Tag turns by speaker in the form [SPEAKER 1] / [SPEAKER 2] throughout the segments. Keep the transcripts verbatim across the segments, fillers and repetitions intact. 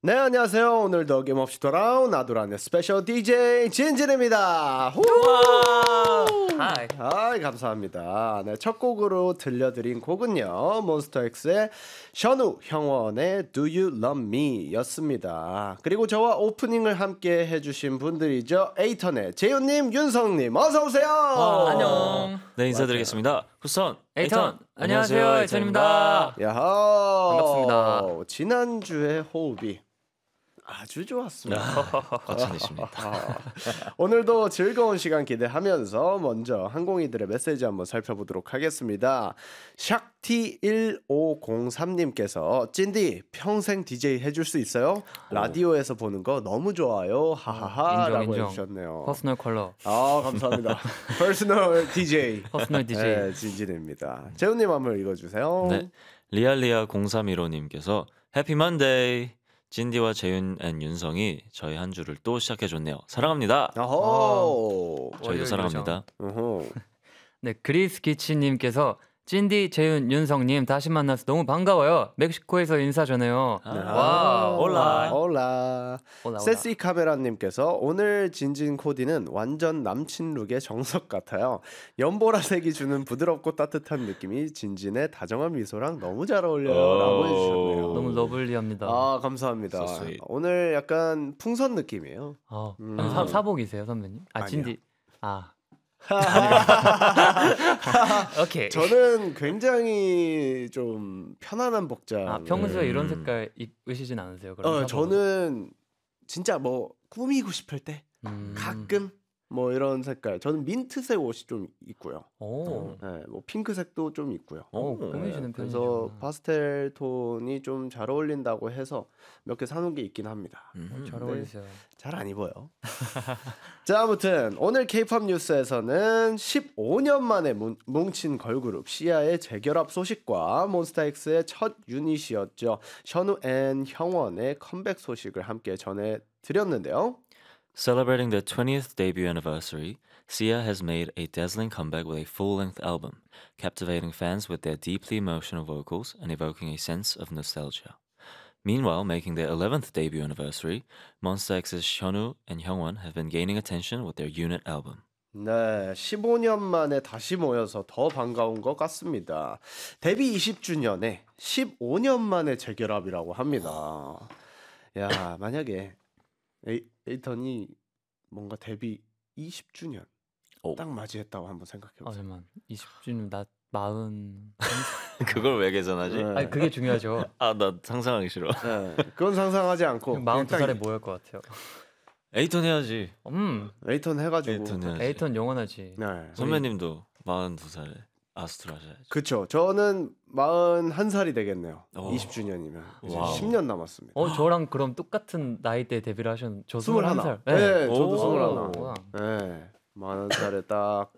[SPEAKER 1] 네, 안녕하세요. 오늘도 어김없이 돌아온 아두란의 스페셜 디제이 진진입니다.
[SPEAKER 2] 하이.
[SPEAKER 1] 하이, 감사합니다. 네, 첫 곡으로 들려드린 곡은요, 몬스터엑스의 션우 형원의 Do You Love Me 였습니다. 그리고 저와 오프닝을 함께 해주신 분들이죠. 에이턴의 재윤님, 윤성님, 어서오세요.
[SPEAKER 2] 어, 안녕.
[SPEAKER 3] 네, 인사드리겠습니다. 후선
[SPEAKER 2] 에이턴. 안녕하세요, 에이턴입니다.
[SPEAKER 1] 야하.
[SPEAKER 2] 반갑습니다.
[SPEAKER 1] 지난주에 호흡이 아주 좋았습니다.
[SPEAKER 3] 거친이십니다.
[SPEAKER 1] 오늘도 즐거운 시간 기대하면서 먼저 항공이들의 메시지 한번 살펴보도록 하겠습니다. 샥티 일오공삼님께서 찐디 평생 디제이 해줄 수 있어요? 라디오에서 보는 거 너무 좋아요. 하하하
[SPEAKER 2] 인정,
[SPEAKER 1] 라고
[SPEAKER 2] 인정.
[SPEAKER 1] 해주셨네요.
[SPEAKER 2] 퍼스널 컬러.
[SPEAKER 1] 아, 감사합니다. 퍼스널 디제이.
[SPEAKER 2] 퍼스널 디제이.
[SPEAKER 1] 네, 진진입니다. 재훈님 한번 읽어주세요.
[SPEAKER 3] 네, 리알리아 공삼일오님께서 해피 먼데이. 진디와 재윤 앤 윤성이 저희 한 주를 또 시작해줬네요. 사랑합니다.
[SPEAKER 1] 어허.
[SPEAKER 3] 저희도
[SPEAKER 2] 월요일
[SPEAKER 3] 사랑합니다.
[SPEAKER 1] 어허.
[SPEAKER 2] 네, 그리스 기치님께서 찐디, 재윤, 윤성님 다시 만나서 너무 반가워요. 멕시코에서 인사 전해요.
[SPEAKER 3] 아,
[SPEAKER 2] 와,
[SPEAKER 3] 올라.
[SPEAKER 1] 올라.
[SPEAKER 2] 올라, 올라.
[SPEAKER 1] 세시 카메라님께서 오늘 진진 코디는 완전 남친 룩의 정석 같아요. 연보라색이 주는 부드럽고 따뜻한 느낌이 진진의 다정한 미소랑 너무 잘 어울려요라고 해주셨네요.
[SPEAKER 2] 너무 러블리합니다.
[SPEAKER 1] 아, 감사합니다.
[SPEAKER 3] So sweet.
[SPEAKER 1] 오늘 약간 풍선 느낌이에요.
[SPEAKER 2] 어,
[SPEAKER 1] 음.
[SPEAKER 2] 사, 사복이세요, 선배님? 아,
[SPEAKER 1] 아니요.
[SPEAKER 2] 진디. 아. 오케이.
[SPEAKER 1] 저는 굉장히 좀 편안한 복장.
[SPEAKER 2] 아, 평소에
[SPEAKER 3] 음.
[SPEAKER 2] 이런 색깔 입으시진 않으세요? 그럼
[SPEAKER 1] 어,
[SPEAKER 2] 사복은?
[SPEAKER 1] 저는 진짜 뭐 꾸미고 싶을 때
[SPEAKER 2] 음.
[SPEAKER 1] 가끔 뭐 이런 색깔. 저는 민트색 옷이 좀 있고요.
[SPEAKER 2] 오.
[SPEAKER 1] 네, 뭐 핑크색도 좀 있고요.
[SPEAKER 2] 오,
[SPEAKER 3] 오,
[SPEAKER 2] 꾸미시는
[SPEAKER 1] 그래서
[SPEAKER 2] 편이시구나.
[SPEAKER 1] 파스텔 톤이 좀 잘 어울린다고 해서 몇 개 사놓은 게 있긴 합니다.
[SPEAKER 3] 음.
[SPEAKER 2] 잘
[SPEAKER 1] 네.
[SPEAKER 2] 어울리세요.
[SPEAKER 1] 잘 안 입어요. 자, 아무튼 오늘 K-팝 뉴스에서는 십오 년 만에 뭉- 뭉친 걸그룹 시아의 재결합 소식과 몬스타엑스의 첫 유닛이었죠. 션우 앤 형원의 컴백 소식을 함께 전해드렸는데요.
[SPEAKER 3] Celebrating their twentieth debut anniversary, Sia has made a dazzling comeback with a full-length album, captivating fans with their deeply emotional vocals and evoking a sense of nostalgia. Meanwhile, making their eleventh debut anniversary, Monsta X's Hyunwoo and Hyungwon have been gaining attention with their unit album.
[SPEAKER 1] 네, 십오 년 만에 다시 모여서 더 반가운 것 같습니다. 데뷔 이십 주년에 십오 년 만에 재결합이라고 합니다. 야, 만약에 에이, 에이턴이 뭔가 데뷔 이십 주년
[SPEAKER 3] 오.
[SPEAKER 1] 딱 맞이했다고 한번 생각해
[SPEAKER 2] 아,
[SPEAKER 1] 보세요.
[SPEAKER 2] 잠깐만. 이십 주는 나 마흔.
[SPEAKER 3] 그걸 왜 계산하지?
[SPEAKER 1] 네.
[SPEAKER 2] 아니 그게 중요하죠.
[SPEAKER 3] 아, 나 상상하기 싫어.
[SPEAKER 1] 네, 그건 상상하지 않고
[SPEAKER 2] 마흔두
[SPEAKER 1] 그냥
[SPEAKER 2] 살에 뭐 할 것 같아요.
[SPEAKER 3] 에이톤 해야지.
[SPEAKER 2] 음,
[SPEAKER 1] 에이턴 해가지고.
[SPEAKER 3] 에이톤 해야지.
[SPEAKER 2] 에이턴 영원하지.
[SPEAKER 1] 네.
[SPEAKER 3] 선배님도 마흔두 살에 아스트로 하셔야지.
[SPEAKER 1] 그쵸. 저는 마흔한 살이 되겠네요.
[SPEAKER 3] 오.
[SPEAKER 1] 이십 주년이면 이제
[SPEAKER 3] 와우.
[SPEAKER 1] 십 년 남았습니다.
[SPEAKER 2] 어, 저랑 그럼 똑같은 나이대 데뷔를 하셨. 저
[SPEAKER 1] 스물하나.
[SPEAKER 2] 스물한 살.
[SPEAKER 1] 네,
[SPEAKER 3] 오.
[SPEAKER 1] 저도 스물하나.
[SPEAKER 2] 와.
[SPEAKER 1] 네, 마흔 살에 딱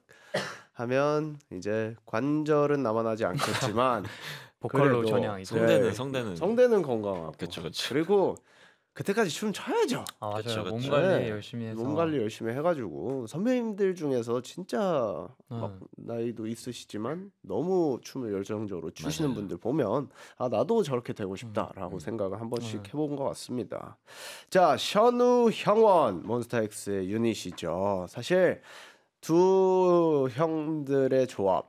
[SPEAKER 1] 하면 이제 관절은 남아나지 않겠지만
[SPEAKER 2] 보컬로
[SPEAKER 1] 그래도
[SPEAKER 2] 전향이죠.
[SPEAKER 3] 성대는
[SPEAKER 1] 네.
[SPEAKER 3] 성대는.
[SPEAKER 1] 성대는 건강하고.
[SPEAKER 3] 그쵸, 그쵸.
[SPEAKER 1] 그리고 그때까지 춤 춰야죠.
[SPEAKER 2] 아, 맞아요.
[SPEAKER 3] 그쵸,
[SPEAKER 2] 몸
[SPEAKER 3] 그쵸.
[SPEAKER 2] 관리
[SPEAKER 1] 네.
[SPEAKER 2] 열심히 해서.
[SPEAKER 1] 몸 관리 열심히 해가지고 선배님들 중에서 진짜 막
[SPEAKER 2] 네.
[SPEAKER 1] 나이도 있으시지만 너무 춤을 열정적으로 추시는
[SPEAKER 3] 맞아요.
[SPEAKER 1] 분들 보면 아 나도 저렇게 되고 싶다라고
[SPEAKER 3] 음.
[SPEAKER 1] 생각을 한 번씩
[SPEAKER 2] 네.
[SPEAKER 1] 해본 것 같습니다. 자, 션우 형원 몬스타엑스의 유닛이죠. 사실 두 형들의 조합,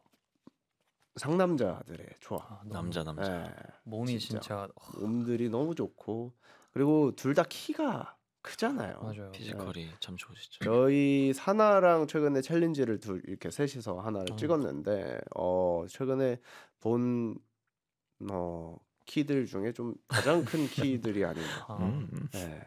[SPEAKER 1] 상남자들의 조합.
[SPEAKER 2] 아, 너무
[SPEAKER 3] 남자 남자.
[SPEAKER 1] 네,
[SPEAKER 2] 몸이
[SPEAKER 1] 진짜.
[SPEAKER 2] 진짜,
[SPEAKER 1] 몸들이 너무 좋고 그리고 둘 다 키가 크잖아요.
[SPEAKER 2] 맞아요.
[SPEAKER 3] 피지컬이 참 좋으시죠.
[SPEAKER 1] 저희 사나랑 최근에 챌린지를 둘 이렇게 셋이서 하나를
[SPEAKER 2] 어.
[SPEAKER 1] 찍었는데 어 최근에 본 어, 키들 중에 좀 가장 큰 키들이 아닌가.
[SPEAKER 2] 아,
[SPEAKER 3] 음. 음.
[SPEAKER 1] 네.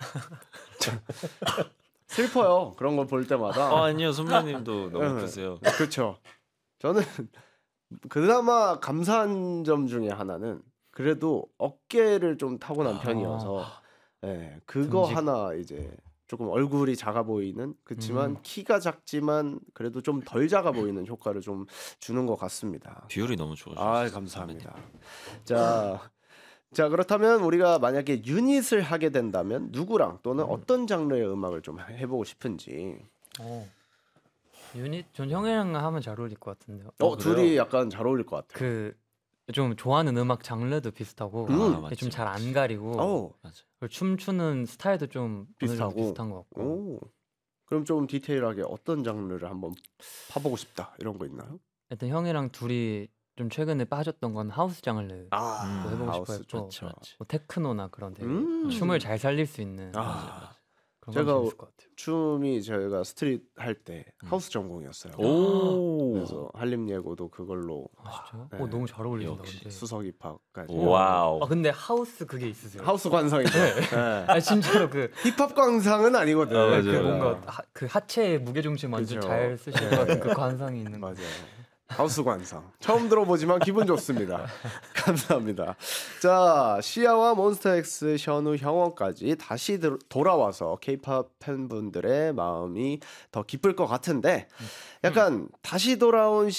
[SPEAKER 1] 슬퍼요. 그런 걸 볼 때마다.
[SPEAKER 3] 아, 아니요, 선배님도 너무
[SPEAKER 1] 네.
[SPEAKER 3] 크세요.
[SPEAKER 1] 그렇죠. 저는 그나마 감사한 점 중에 하나는 그래도 어깨를 좀 타고난
[SPEAKER 3] 아.
[SPEAKER 1] 편이어서 네, 그거
[SPEAKER 2] 듬직.
[SPEAKER 1] 하나 이제 조금 얼굴이 작아 보이는 그렇지만
[SPEAKER 2] 음.
[SPEAKER 1] 키가 작지만 그래도 좀 덜 작아 보이는 효과를 좀 주는 것 같습니다.
[SPEAKER 3] 비율이 너무 좋으시죠.
[SPEAKER 1] 아, 감사합니다. 자, 자 그렇다면 우리가 만약에 유닛을 하게 된다면 누구랑 또는
[SPEAKER 3] 음.
[SPEAKER 1] 어떤 장르의 음악을 좀 해보고 싶은지.
[SPEAKER 2] 어. 유닛 전 형이랑 하면 잘 어울릴 것 같은데요.
[SPEAKER 1] 어,
[SPEAKER 3] 그래요?
[SPEAKER 1] 둘이 약간 잘 어울릴 것 같아요.
[SPEAKER 2] 그 좀 좋아하는 음악 장르도 비슷하고
[SPEAKER 1] 음.
[SPEAKER 3] 아, 맞지,
[SPEAKER 2] 좀 잘 안
[SPEAKER 3] 맞지.
[SPEAKER 2] 가리고
[SPEAKER 1] 어.
[SPEAKER 3] 맞아.
[SPEAKER 2] 그리고 춤추는 스타일도 좀 어느 정도
[SPEAKER 1] 비슷하고.
[SPEAKER 2] 비슷한 것 같고.
[SPEAKER 1] 오. 그럼 좀 디테일하게 어떤 장르를 한번 파보고 싶다 이런 거 있나요?
[SPEAKER 2] 일단 형이랑 둘이 좀 최근에 빠졌던 건 하우스 장르.
[SPEAKER 1] 아,
[SPEAKER 2] 또 해보고
[SPEAKER 1] 하우스
[SPEAKER 2] 싶어 했고.
[SPEAKER 1] 좋죠.
[SPEAKER 3] 맞지.
[SPEAKER 2] 뭐 테크노나 그런 되게
[SPEAKER 1] 음.
[SPEAKER 2] 춤을 잘 살릴 수 있는
[SPEAKER 1] 아,
[SPEAKER 2] 그런
[SPEAKER 1] 제가
[SPEAKER 2] 건 재밌을 것 같아요.
[SPEAKER 1] 춤이 저희가 스트릿 할 때
[SPEAKER 3] 음.
[SPEAKER 1] 하우스 전공이었어요.
[SPEAKER 3] 오.
[SPEAKER 1] 그래서 한림 예고도 그걸로
[SPEAKER 2] 아, 진짜요?
[SPEAKER 1] 네.
[SPEAKER 2] 오, 너무 잘 어울리신다
[SPEAKER 3] 역시.
[SPEAKER 2] 근데.
[SPEAKER 1] 수석 입학까지.
[SPEAKER 3] 와우.
[SPEAKER 2] 아 근데 하우스 그게 있으세요?
[SPEAKER 1] 하우스 관상이죠. 네.
[SPEAKER 2] 아 진짜로 그,
[SPEAKER 1] 힙합 관상은 아니거든.
[SPEAKER 3] 아, 맞아요.
[SPEAKER 2] 그
[SPEAKER 3] 맞아요.
[SPEAKER 2] 뭔가 하, 그 하체의 무게중심 완전
[SPEAKER 1] 그죠.
[SPEAKER 2] 잘 쓰실 것 같은 그 관상이 있는 거.
[SPEAKER 1] 맞아요. 하우스 관상. 처음 들어보지만 기분 좋습니다. 감사합니다. 자, 시아와 몬스타엑스, 션우, 형원까지 다시 들- 돌아와서 케이팝 팬분들의 마음이 더 기쁠 것 같은데 약간 다시 돌아온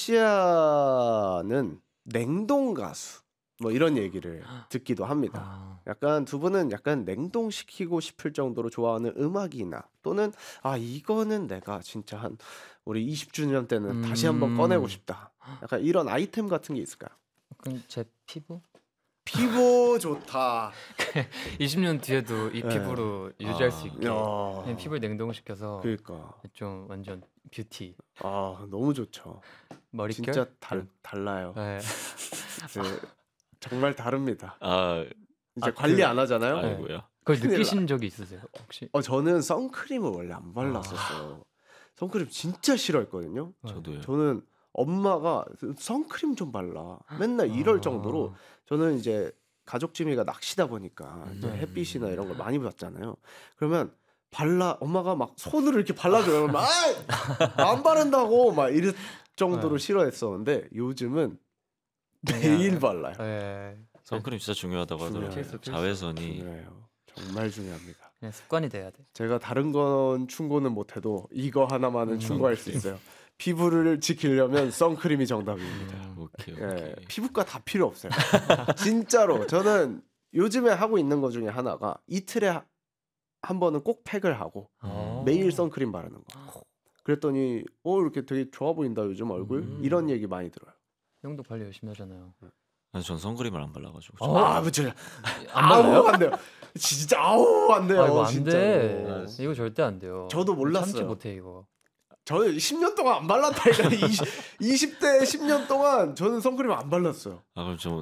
[SPEAKER 1] 시아는 냉동 가수 뭐 이런 얘기를 듣기도 합니다.
[SPEAKER 2] 아,
[SPEAKER 1] 약간 두 분은 약간 냉동시키고 싶을 정도로 좋아하는 음악이나 또는 아 이거는 내가 진짜 한 우리 이십 주년 때는 다시 한번
[SPEAKER 2] 음.
[SPEAKER 1] 꺼내고 싶다. 약간 이런 아이템 같은 게 있을까요?
[SPEAKER 2] 그럼 제 피부?
[SPEAKER 1] 피부 좋다.
[SPEAKER 2] 이십 년 뒤에도 이
[SPEAKER 1] 네.
[SPEAKER 2] 피부로 유지할
[SPEAKER 3] 아.
[SPEAKER 2] 수 있게
[SPEAKER 1] 야,
[SPEAKER 2] 그냥 피부를 냉동시켜서
[SPEAKER 1] 그러니까
[SPEAKER 2] 좀 완전 뷰티
[SPEAKER 1] 아 너무 좋죠.
[SPEAKER 2] 머릿결
[SPEAKER 1] 진짜 달 달라요.
[SPEAKER 2] 네.
[SPEAKER 1] 그, 정말 다릅니다.
[SPEAKER 3] 아,
[SPEAKER 1] 이제
[SPEAKER 2] 아,
[SPEAKER 1] 관리
[SPEAKER 2] 그-
[SPEAKER 1] 안 하잖아요.
[SPEAKER 3] 아이고요.
[SPEAKER 2] 그걸
[SPEAKER 1] 큰일
[SPEAKER 2] 느끼신 적이 있으세요 혹시?
[SPEAKER 1] 어 저는 선크림을 원래 안 발랐었어요. 선크림 진짜 싫어했거든요.
[SPEAKER 3] 저도요.
[SPEAKER 1] 저는 엄마가 선크림 좀 발라 맨날 이럴
[SPEAKER 2] 아.
[SPEAKER 1] 정도로 저는 이제 가족 지미가 낚시다 보니까 이제
[SPEAKER 2] 음.
[SPEAKER 1] 햇빛이나 이런 걸 많이 봤잖아요. 그러면 발라 엄마가 막 손으로 이렇게 발라줘요. 그러면 아안 바른다고 막 이럴 정도로
[SPEAKER 2] 네.
[SPEAKER 1] 싫어했었는데 요즘은 매일 발라요.
[SPEAKER 2] 네.
[SPEAKER 3] 선크림 진짜 중요하다고 하더라고요.
[SPEAKER 1] 중요해요.
[SPEAKER 2] 필수, 필수.
[SPEAKER 3] 자외선이
[SPEAKER 1] 중요해요. 정말 중요합니다.
[SPEAKER 2] 그냥 습관이 돼야 돼.
[SPEAKER 1] 제가 다른 건 충고는 못해도 이거 하나만은
[SPEAKER 2] 음.
[SPEAKER 1] 충고할 수 있어요. 피부를 지키려면 선크림이 정답입니다.
[SPEAKER 2] 음.
[SPEAKER 3] 오케이
[SPEAKER 1] 예,
[SPEAKER 3] 오케이.
[SPEAKER 1] 피부과 다 필요 없어요. 진짜로 저는 요즘에 하고 있는 것 중에 하나가 이틀에 하- 한 번은 꼭 팩을 하고
[SPEAKER 2] 어.
[SPEAKER 1] 매일 선크림 바르는 거. 그랬더니 어 이렇게 되게 좋아 보인다 요즘 얼굴
[SPEAKER 2] 음.
[SPEAKER 1] 이런 얘기 많이 들어요.
[SPEAKER 2] 형도 관리 열심히 하잖아요.
[SPEAKER 3] 아니, 전 선크림을 안 발라가지고.
[SPEAKER 2] 어?
[SPEAKER 1] 아, 그쵸.
[SPEAKER 2] 안
[SPEAKER 1] 아우
[SPEAKER 2] 발라요?
[SPEAKER 1] 안 돼요. 진짜 아우 안 돼요.
[SPEAKER 2] 아, 이거 안
[SPEAKER 1] 진짜로.
[SPEAKER 2] 돼. 이거 절대 안 돼요.
[SPEAKER 1] 저도 몰랐어요.
[SPEAKER 2] 참지 못해 이거.
[SPEAKER 1] 저는 십 년 동안 안 발랐다니까. 이십 대 십 년 동안 저는 선크림 안 발랐어요.
[SPEAKER 3] 아 그럼 좀